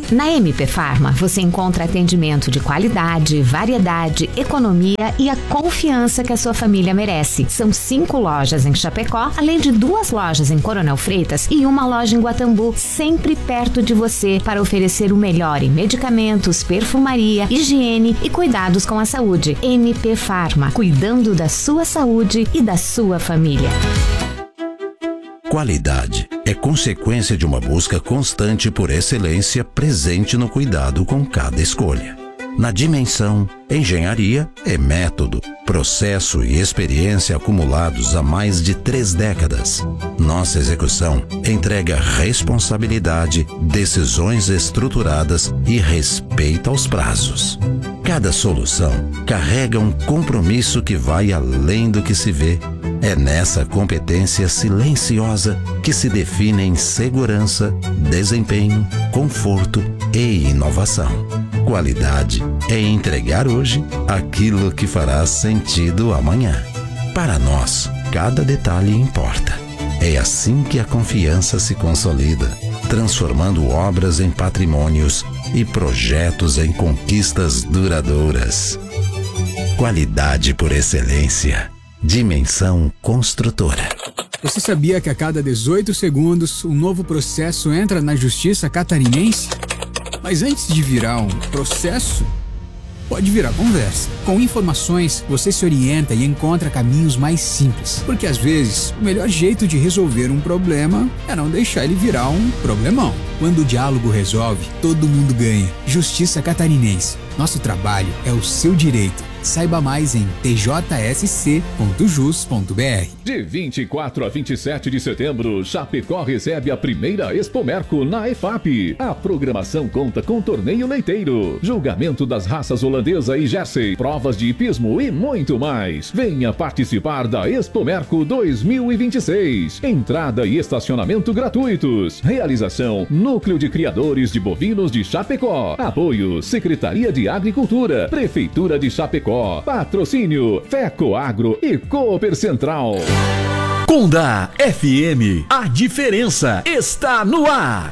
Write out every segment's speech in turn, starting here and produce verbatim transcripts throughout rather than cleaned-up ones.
Na M P Farma, você encontra atendimento de qualidade, variedade, economia e a confiança que a sua família merece. São cinco lojas em Chapecó, além de duas lojas em Coronel Freitas e uma loja em Guatambu, sempre perto de você para oferecer o melhor em medicamentos, perfumaria, higiene e cuidados com a saúde. M P Farma, cuidando da sua saúde e da sua família. Qualidade é consequência de uma busca constante por excelência presente no cuidado com cada escolha. Na Dimensão, engenharia é método, processo e experiência acumulados há mais de três décadas. Nossa execução entrega responsabilidade, decisões estruturadas e respeito aos prazos. Cada solução carrega um compromisso que vai além do que se vê. É nessa competência silenciosa que se definem segurança, desempenho, conforto e inovação. Qualidade é entregar hoje aquilo que fará sentido amanhã. Para nós, cada detalhe importa. É assim que a confiança se consolida, transformando obras em patrimônios e projetos em conquistas duradouras. Qualidade por excelência. Dimensão Construtora. Você sabia que a cada dezoito segundos um novo processo entra na Justiça Catarinense? Mas antes de virar um processo, pode virar conversa. Com informações, você se orienta e encontra caminhos mais simples. Porque às vezes, o melhor jeito de resolver um problema é não deixar ele virar um problemão. Quando o diálogo resolve, todo mundo ganha. Justiça Catarinense. Nosso trabalho é o seu direito. Saiba mais em t j s c ponto jus ponto b r. De vinte e quatro a vinte e sete de setembro, Chapecó recebe a primeira Expomerco na E F A P. A programação conta com torneio leiteiro, julgamento das raças holandesa e Jersey, provas de hipismo e muito mais. Venha participar da Expomerco dois mil e vinte e seis. Entrada e estacionamento gratuitos. Realização Núcleo de Criadores de Bovinos de Chapecó. Apoio Secretaria de Agricultura, Prefeitura de Chapecó. Patrocínio Feco Agro e Cooper Central. Conda F M, a diferença está no ar.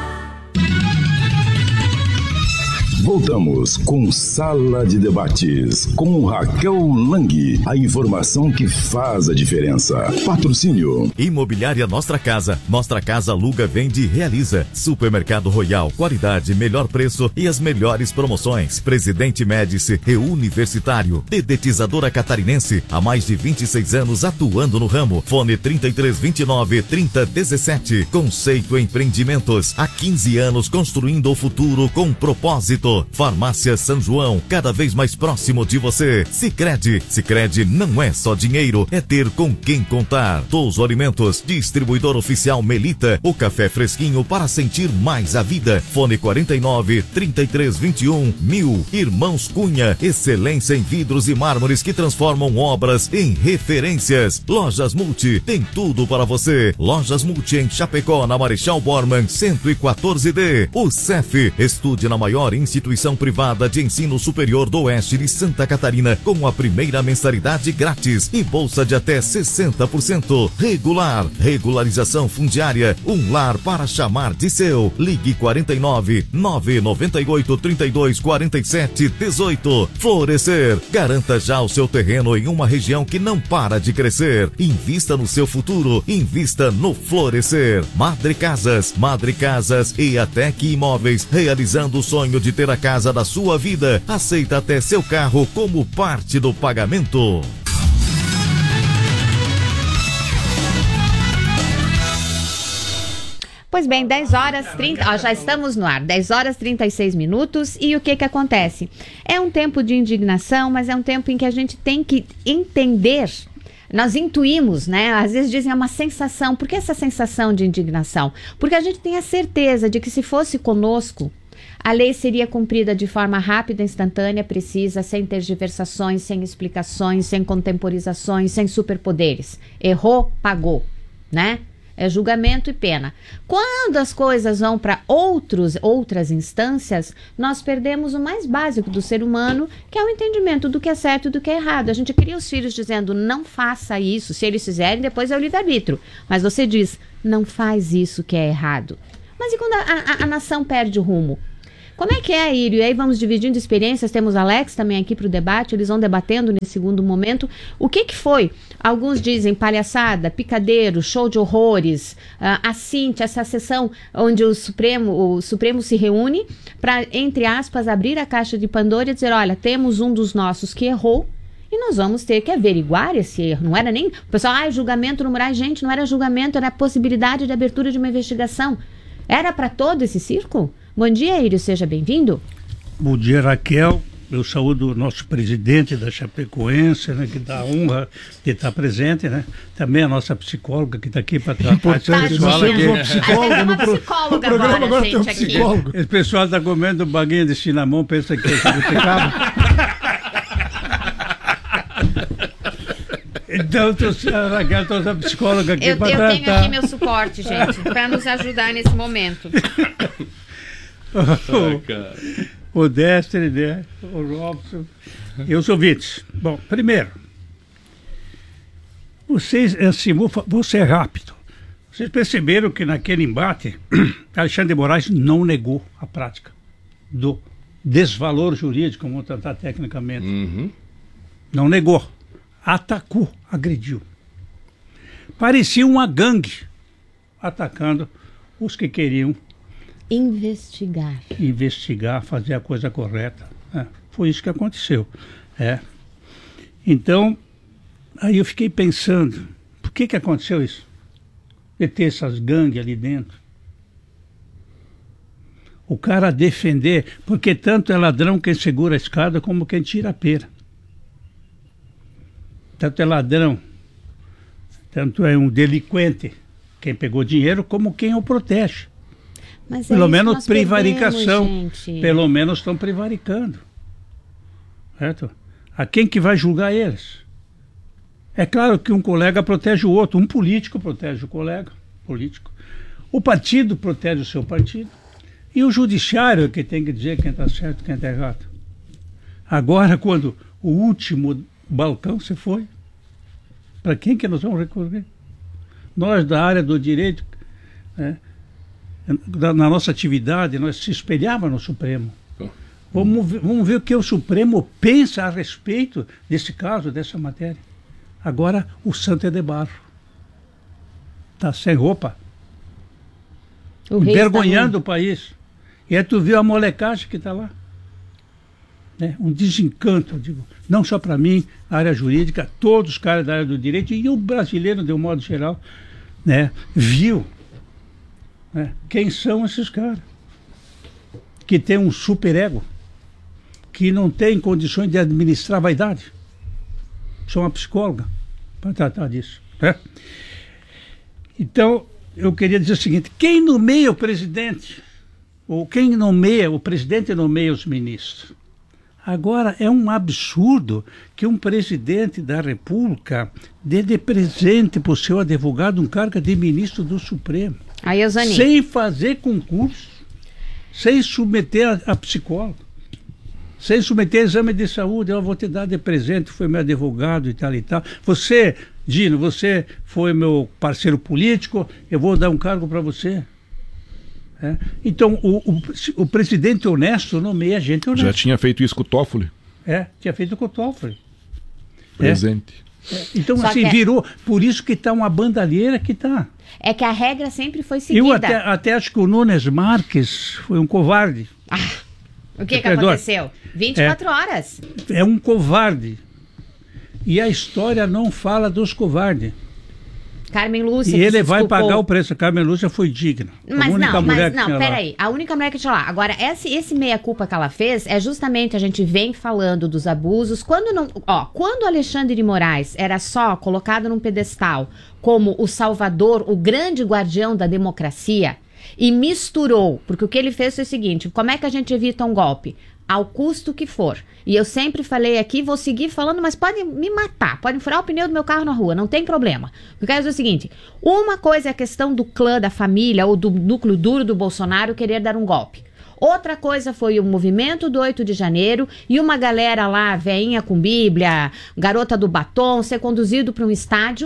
Voltamos com Sala de Debates, com Raquel Lang. A informação que faz a diferença. Patrocínio Imobiliária Nostra Casa. Nostra Casa aluga, vende e realiza. Supermercado Royal, qualidade, melhor preço e as melhores promoções. Presidente Médici e Universitário. Dedetizadora Catarinense, há mais de vinte e seis anos atuando no ramo. Fone trinta e três, vinte e nove, trinta, dezessete. Conceito Empreendimentos, há quinze anos construindo o futuro com propósito. Farmácia São João, cada vez mais próximo de você. Sicredi, Sicredi não é só dinheiro, é ter com quem contar. Touso Alimentos, distribuidor oficial Melita, o café fresquinho para sentir mais a vida. Fone quarenta e nove, trinta e três, vinte e um, mil. Irmãos Cunha, excelência em vidros e mármores que transformam obras em referências. Lojas Multi, tem tudo para você. Lojas Multi em Chapecó, na Marechal Bormann, cento e quatorze D. O C E F, estude na maior instituição privada de ensino superior do oeste de Santa Catarina, com a primeira mensalidade grátis e bolsa de até sessenta por cento. Regular, regularização fundiária, um lar para chamar de seu. Ligue quarenta e nove, nove nove oito, trinta e dois, quarenta e sete, dezoito. Florescer, garanta já o seu terreno em uma região que não para de crescer. Invista no seu futuro, invista no Florescer. Madre Casas, Madre Casas e Atec Imóveis, realizando o sonho de ter a casa da sua vida. Aceita até seu carro como parte do pagamento. Pois bem, dez horas e trinta, ó, já estamos no ar, dez horas e trinta e seis minutos, e o que que acontece? É um tempo de indignação, mas é um tempo em que a gente tem que entender. Nós intuímos, né? Às vezes dizem é uma sensação. Por que essa sensação de indignação? Porque a gente tem a certeza de que se fosse conosco, a lei seria cumprida de forma rápida, instantânea, precisa, sem tergiversações, sem explicações, sem contemporizações, sem superpoderes. Errou, pagou, né? É julgamento e pena. Quando as coisas vão para outros, outras instâncias, nós perdemos o mais básico do ser humano, que é o entendimento do que é certo e do que é errado. A gente cria os filhos dizendo, não faça isso. Se eles fizerem, depois é o livre-arbítrio. Mas você diz, não faz isso que é errado. Mas e quando a, a, a nação perde o rumo? Como é que é, Írio? E aí vamos dividindo experiências, temos Alex também aqui para o debate, eles vão debatendo nesse segundo momento. O que que foi? Alguns dizem palhaçada, picadeiro, show de horrores, uh, a Cinti, essa sessão onde o Supremo, o Supremo se reúne para, entre aspas, abrir a caixa de Pandora e dizer, olha, temos um dos nossos que errou, e nós vamos ter que averiguar esse erro. Não era nem... O pessoal, ah, julgamento no Moraes. Gente, não era julgamento, era a possibilidade de abertura de uma investigação. Era para todo esse circo? Bom dia, Írio, seja bem-vindo. Bom dia, Raquel. Eu saúdo o nosso presidente da Chapecoense, né, que dá a honra de estar presente, né? Também a nossa psicóloga que está aqui para tratar esse pessoal aqui. Uma psicóloga no, pro... no programa agora, agora gente, tem um psicólogo. Esse pessoal está comendo baguinha de cinnamon, pensa que é jabuticaba. Então, a Raquel trouxe a psicóloga aqui para tratar. Eu tenho aqui meu suporte, gente, para nos ajudar nesse momento. o, o Destre, né? O Robson e os ouvintes. Bom, primeiro, vocês, assim, vou, vou ser rápido. Vocês perceberam que naquele embate, Alexandre de Moraes não negou a prática do desvalor jurídico, vamos tratar tecnicamente. Uhum. Não negou. Atacou, agrediu. Parecia uma gangue atacando os que queriam investigar. Investigar, fazer a coisa correta. É, foi isso que aconteceu. É. Então, aí eu fiquei pensando, por que que aconteceu isso? De ter essas gangues ali dentro. O cara defender, porque tanto é ladrão quem segura a escada como quem tira a pera. Tanto é ladrão, tanto é um delinquente, quem pegou dinheiro, como quem o protege. Mas pelo é menos prevaricação, perdemos, pelo menos estão prevaricando. Certo? A quem que vai julgar eles? É claro que um colega protege o outro, um político protege o colega, político. O partido protege o seu partido. E o judiciário é que tem que dizer quem está certo e quem está errado. Agora, quando o último balcão se foi, para quem que nós vamos recorrer? Nós da área do direito, né, na nossa atividade, nós se espelhávamos no Supremo. Vamos ver, vamos ver o que o Supremo pensa a respeito desse caso, dessa matéria. Agora o santo é de barro. Está sem roupa. O envergonhando o país. E aí tu viu a molecagem que está lá. Né? Um desencanto, eu digo, não só para mim, a área jurídica, todos os caras da área do direito e o brasileiro, de um modo geral, né, viu, né, quem são esses caras que tem um superego, que não tem condições de administrar a vaidade. Sou uma psicóloga para tratar disso. Né? Então, eu queria dizer o seguinte, quem nomeia o presidente, ou quem nomeia, o presidente nomeia os ministros. Agora, é um absurdo que um presidente da República dê de presente para o seu advogado um cargo de ministro do Supremo. Aí, Eusani. Sem fazer concurso, sem submeter a, a psicólogo, sem submeter a exame de saúde. Eu vou te dar de presente, foi meu advogado e tal e tal. Você, Dino, você foi meu parceiro político, eu vou dar um cargo para você. É. Então, o, o, o presidente honesto nomeia gente honesta. Já tinha feito isso com o Toffoli? É, tinha feito com o Toffoli. Presente. É. É. Então, Só assim, que... virou, por isso que está uma bandalheira que está. É que a regra sempre foi seguida. Eu até, até acho que o Nunes Marques foi um covarde. Ah, o que, que Perdão. aconteceu? vinte e quatro é, horas. É um covarde. E a história não fala dos covardes. Carmen Lúcia. E ele se vai desculpou. pagar o preço. A Carmen Lúcia foi digna. Mas a única não, mulher mas que não, tinha peraí. lá. A única mulher que tinha lá. Agora, esse, esse meia-culpa que ela fez é justamente a gente vem falando dos abusos. Quando não. Ó, quando Alexandre de Moraes era só colocado num pedestal como o salvador, o grande guardião da democracia, e misturou, porque o que ele fez foi o seguinte: como é que a gente evita um golpe? Ao custo que for. E eu sempre falei aqui, vou seguir falando, mas podem me matar, podem furar o pneu do meu carro na rua, não tem problema. Eu quero dizer o seguinte, uma coisa é a questão do clã, da família, ou do núcleo duro do Bolsonaro querer dar um golpe. Outra coisa foi o movimento do oito de janeiro e uma galera lá, veinha com bíblia, garota do batom, ser conduzido para um estádio.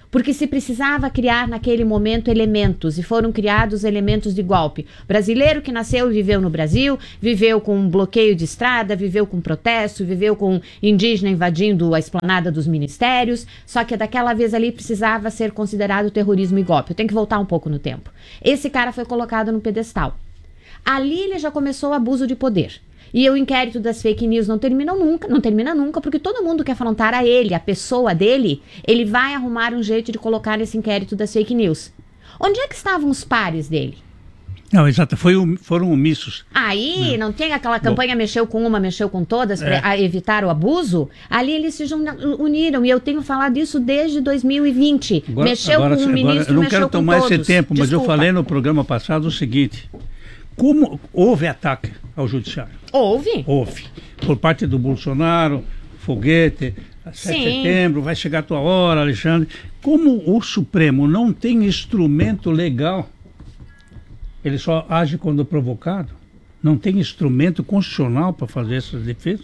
porque se precisava criar naquele momento elementos, e foram criados elementos de golpe. Brasileiro que nasceu e viveu no Brasil, viveu com um bloqueio de estrada, viveu com protesto, viveu com indígena invadindo a esplanada dos ministérios, só que daquela vez ali precisava ser considerado terrorismo e golpe. Eu tenho que voltar um pouco no tempo. Esse cara foi colocado no pedestal. Ali ele já começou o abuso de poder. E o inquérito das fake news não termina nunca, não termina nunca, porque todo mundo que afrontar a ele, a pessoa dele, ele vai arrumar um jeito de colocar nesse inquérito das fake news. Onde é que estavam os pares dele? Não, exato, foi um, foram omissos. Aí, não, não tem aquela campanha Bom, mexeu com uma, mexeu com todas, é. para evitar o abuso? Ali eles se uniram, e eu tenho falado isso desde dois mil e vinte. Agora, mexeu agora, com um agora, ministro, eu não mexeu quero com tomar todos. esse tempo, mas Desculpa. eu falei no programa passado o seguinte: como houve ataque ao judiciário? Houve? Houve. Por parte do Bolsonaro, foguete, sete de setembro, vai chegar a tua hora, Alexandre. Como o Supremo não tem instrumento legal, ele só age quando provocado, não tem instrumento constitucional para fazer essas defesas,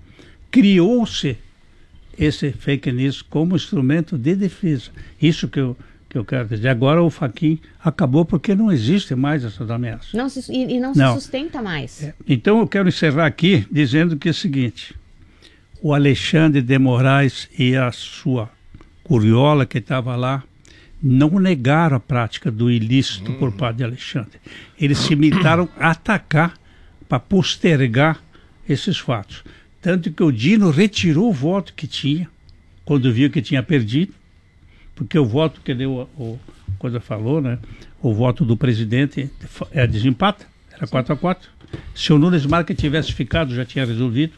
criou-se esse fake news como instrumento de defesa. Isso que eu, que eu quero dizer. Agora o Fachin acabou porque não existe mais essas ameaças. Não se, e, e não, não se sustenta mais. É, então eu quero encerrar aqui dizendo que é o seguinte: o Alexandre de Moraes e a sua curiola que estava lá não negaram a prática do ilícito hum. por parte de Alexandre. Eles se limitaram a atacar para postergar esses fatos. Tanto que o Dino retirou o voto que tinha, quando viu que tinha perdido, porque o voto que deu, o, quando falou, né, o voto do presidente é desempata, era quatro a quatro. Se o Nunes Marques tivesse ficado, já tinha resolvido.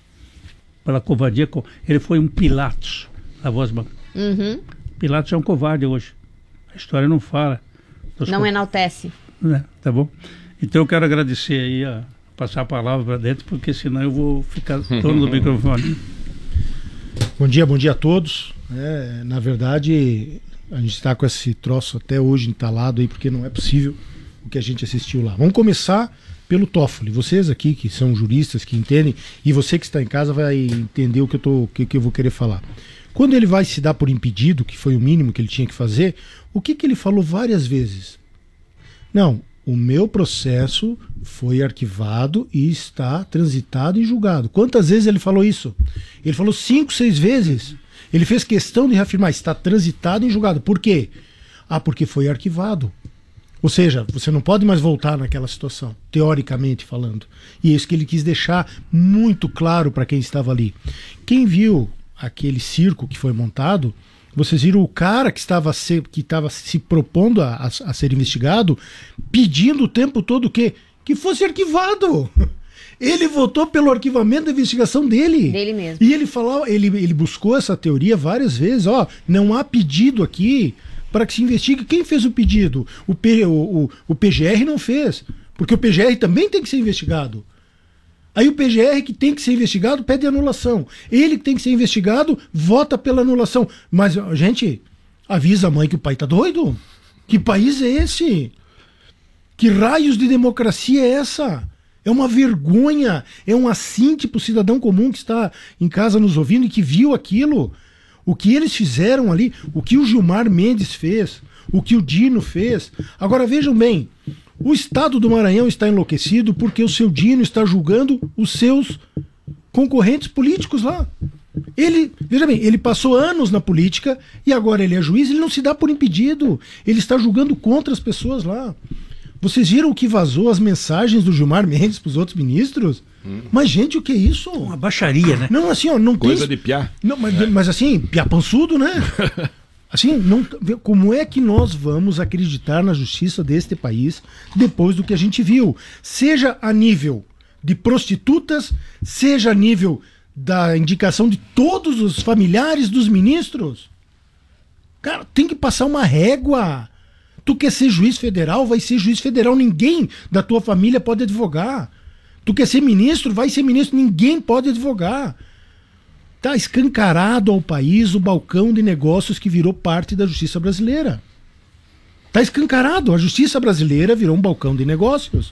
Pela covardia, ele foi um Pilatos, a voz bancada. Uhum. Pilatos é um covarde hoje. A história não fala. Não co... enaltece. É, tá bom? Então eu quero agradecer aí, a passar a palavra para dentro, porque senão eu vou ficar dono do microfone. Bom dia, bom dia a todos. É, na verdade, a gente está com esse troço até hoje entalado aí, porque não é possível o que a gente assistiu lá. Vamos começar pelo Toffoli. Vocês aqui que são juristas, que entendem, e você que está em casa vai entender o que eu, tô, que, que eu vou querer falar. Quando ele vai se dar por impedido, que foi o mínimo que ele tinha que fazer, o que, que ele falou várias vezes? Não, o meu processo foi arquivado e está transitado e julgado. Quantas vezes ele falou isso? Ele falou cinco, seis vezes. Ele fez questão de reafirmar, está transitado e julgado. Por quê? Ah, porque foi arquivado. Ou seja, você não pode mais voltar naquela situação, teoricamente falando. E é isso que ele quis deixar muito claro para quem estava ali. Quem viu aquele circo que foi montado, vocês viram o cara que estava se, que estava se propondo a, a, a ser investigado, pedindo o tempo todo o quê? Que fosse arquivado. Ele votou pelo arquivamento da investigação dele. Dele mesmo. E ele falou, ele, ele buscou essa teoria várias vezes, ó, não há pedido aqui para que se investigue. Quem fez o pedido? O, P, o, o, o P G R não fez, porque o P G R também tem que ser investigado. Aí o P G R, que tem que ser investigado, pede anulação. Ele que tem que ser investigado, vota pela anulação. Mas, gente, avisa a mãe que o pai tá doido. Que país é esse? Que raios de democracia é essa? É uma vergonha. É um assinte para o cidadão comum que está em casa nos ouvindo e que viu aquilo. O que eles fizeram ali, o que o Gilmar Mendes fez, o que o Dino fez. Agora vejam bem, o estado do Maranhão está enlouquecido porque o seu Dino está julgando os seus concorrentes políticos lá. Ele, veja bem, ele passou anos na política e agora ele é juiz, ele não se dá por impedido. Ele está julgando contra as pessoas lá. Vocês viram o que vazou as mensagens do Gilmar Mendes para os outros ministros? Hum. Mas, gente, o que é isso? Uma baixaria, né? Não, assim, ó, não Coisa tem... de piá. Não, mas, é. mas assim, piá pançudo, né? Assim, não, como é que nós vamos acreditar na justiça deste país depois do que a gente viu? Seja a nível de prostitutas, seja a nível da indicação de todos os familiares dos ministros. Cara, tem que passar uma régua. Tu quer ser juiz federal, vai ser juiz federal. Ninguém da tua família pode advogar. Tu quer ser ministro, vai ser ministro. Ninguém pode advogar. Está escancarado ao país o balcão de negócios que virou parte da justiça brasileira. Está escancarado. A justiça brasileira virou um balcão de negócios.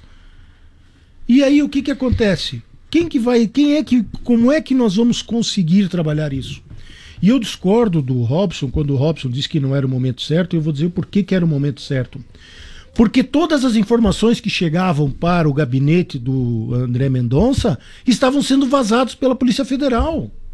E aí o que que acontece? Quem que vai, quem é que, como é que nós vamos conseguir trabalhar isso? E eu discordo do Robson, quando o Robson disse que não era o momento certo, eu vou dizer o porquê que era o momento certo. Porque todas as informações que chegavam para o gabinete do André Mendonça estavam sendo vazadas pela Polícia Federal.